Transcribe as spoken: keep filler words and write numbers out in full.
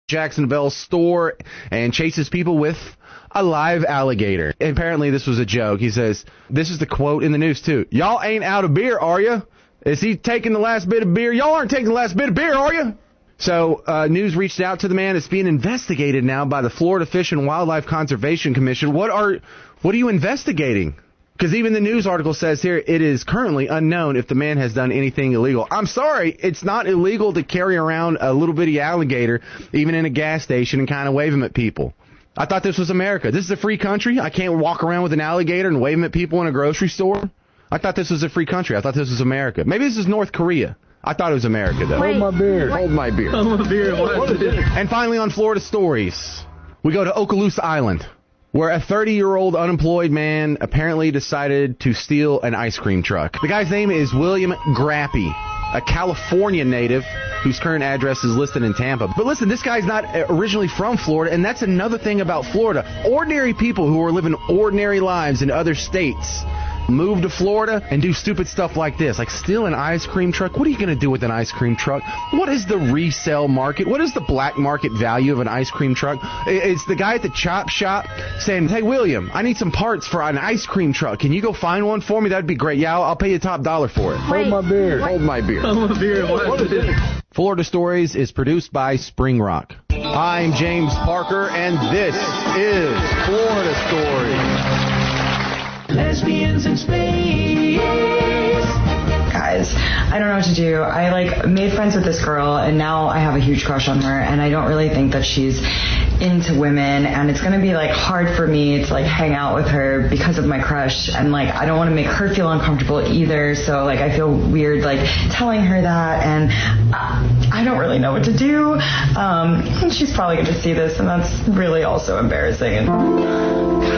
Jacksonville store and chases people with a live alligator. Apparently this was a joke. He says, this is the quote in the news too. Y'all ain't out of beer, are you? Is he taking the last bit of beer? Y'all aren't taking the last bit of beer, are you? So uh, news reached out to the man. It's being investigated now by the Florida Fish and Wildlife Conservation Commission. What are what are you investigating? Because even the news article says here, it is currently unknown if the man has done anything illegal. I'm sorry, it's not illegal to carry around a little bitty alligator, even in a gas station, and kind of wave them at people. I thought this was America. This is a free country. I can't walk around with an alligator and wave them at people in a grocery store. I thought this was a free country. I thought this was America. Maybe this is North Korea. I thought it was America, though. Wait, Hold my beer. Hold my beer. Hold my beer. What is it? And finally, on Florida Stories, we go to Okaloosa Island, where a thirty-year-old unemployed man apparently decided to steal an ice cream truck. The guy's name is William Grappy, a California native whose current address is listed in Tampa. But listen, this guy's not originally from Florida, and that's another thing about Florida. Ordinary people who are living ordinary lives in other states move to Florida and do stupid stuff like this, like steal an ice cream truck. What are you going to do with an ice cream truck? What is the resale market? What is the black market value of an ice cream truck? It's the guy at the chop shop saying, hey, William, I need some parts for an ice cream truck. Can you go find one for me? That'd be great. Yeah, I'll, I'll pay you top dollar for it. Hold my beer. Hold my beer. Hold my beer. What is it? Florida Stories is produced by Spring Rock. I'm James Parker, and this is Florida Stories. Lesbians in space. Guys, I don't know what to do. I like made friends with this girl, and now I have a huge crush on her, and I don't really think that she's into women, and it's gonna be like hard for me to like hang out with her because of my crush, and like I don't want to make her feel uncomfortable either, so like I feel weird like telling her that, and I, I don't really know what to do. Um, she's probably gonna see this, and that's really also embarrassing. And